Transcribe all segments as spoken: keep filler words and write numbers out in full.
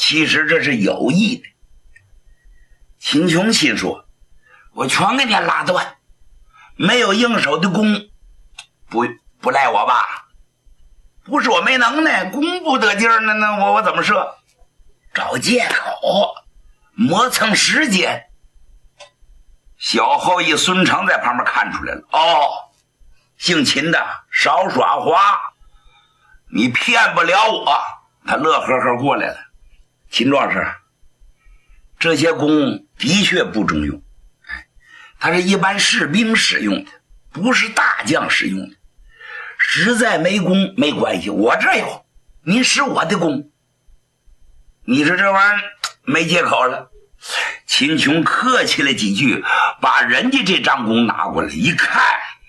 其实这是有意的。秦琼心说，我全给你拉断，没有应手的功，不不赖我吧？不是我没能耐，功不得劲儿呢，那我我怎么射？找借口，磨蹭时间。小后羿孙成在旁边看出来了，哦，姓秦的少耍滑，你骗不了我。他乐呵呵过来了。秦壮士，这些弓的确不中用，它是一般士兵使用的，不是大将使用的。实在没弓没关系，我这有，您使我的弓。你说这玩意儿没借口了。秦琼客气了几句，把人家这张弓拿过来一看，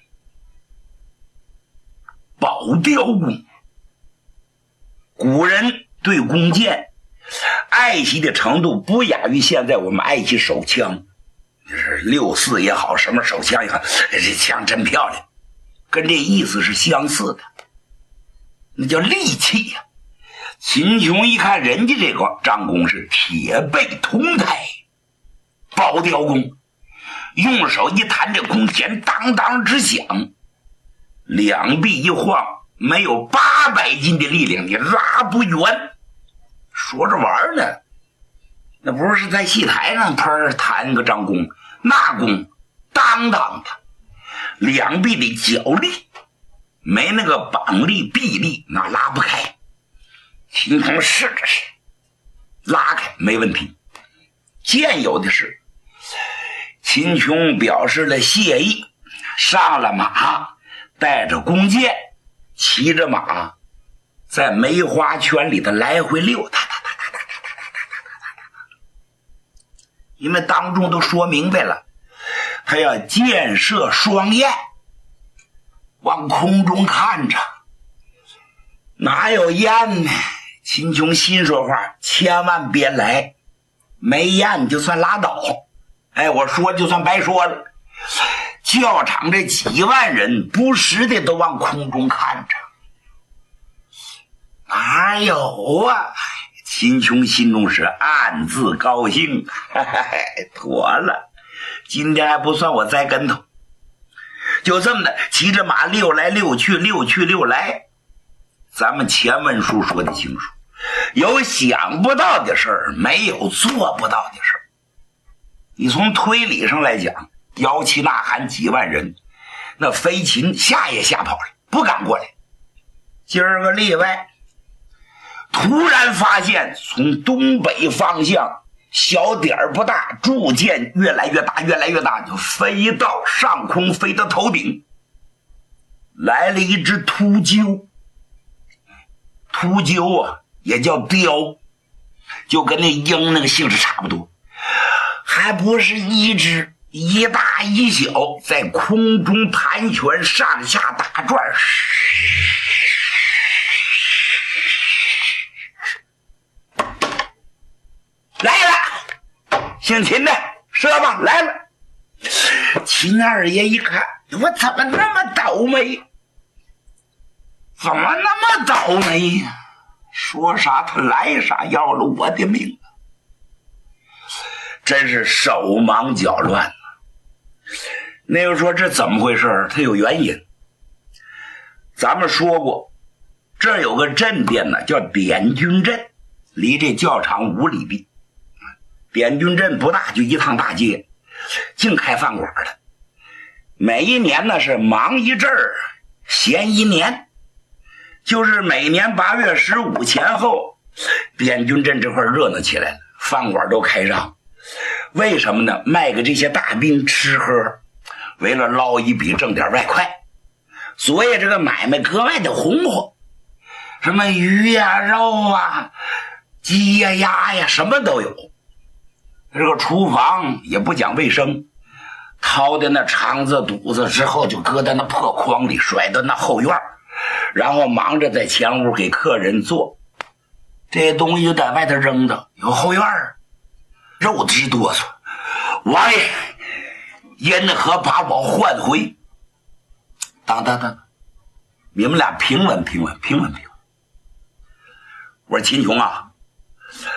宝雕弓。古人对弓箭爱惜的程度不亚于现在我们爱惜手枪，就是六四也好，什么手枪也好，这枪真漂亮，跟这意思是相似的，那叫利器呀、啊。秦琼一看人家这个张弓是铁背铜胎宝雕弓，用手一弹，这弓弦当当直响，两臂一晃，没有八百斤的力量你拉不远。说着玩呢，那不是在戏台上喷弹个张弓，那弓当当的，两臂的脚力没那个膀力臂力，那拉不开。秦琼试着试，拉开没问题。箭有的是。秦琼表示了谢意，上了马，带着弓箭，骑着马，在梅花圈里的来回溜达。因为当中都说明白了，他要箭射双焰，往空中看着，哪有焰呢？秦琼心说话，千万别来，没焰就算拉倒。哎，我说就算白说了。教场这几万人不时的都往空中看着，哪有啊？秦琼心中是暗自高兴，嘿嘿，妥了，今天还不算我栽跟头。就这么的骑着马溜来溜去，溜去溜来。咱们前文书说的清楚，有想不到的事儿，没有做不到的事儿。你从推理上来讲，摇旗呐喊几万人，那飞禽吓也吓跑了，不敢过来。今儿个例外，突然发现从东北方向，小点儿不大，逐渐越来越大，越来越大，就飞到上空，飞到头顶，来了一只秃鹫。秃鹫啊，也叫雕，就跟那鹰那个性质差不多，还不是一只，一大一小，在空中盘旋，上下打转。来了，姓秦的射吧，来了。秦二爷一看，我怎么那么倒霉？怎么那么倒霉呀？说啥他来啥，要了我的命啊！真是手忙脚乱啊。那个说这怎么回事？他有原因。咱们说过，这儿有个镇店呢，叫点军镇，离这教场五里地。点军镇不大，就一趟大街，净开饭馆的。每一年呢是忙一阵儿，闲一年。就是每年八月十五前后，点军镇这块热闹起来了，饭馆都开张。为什么呢？卖给这些大兵吃喝，为了捞一笔挣点外快，所以这个买卖格外的红火，什么鱼呀、肉啊、鸡呀、鸭呀，什么都有。这个厨房也不讲卫生，掏的那肠子肚子之后，就搁在那破筐里，甩到那后院，然后忙着在前屋给客人做。这些东西就在外头扔着，有后院，肉直哆嗦。喂，因何把我唤回？等等等，你们俩平稳平稳平稳平稳。我说秦琼啊，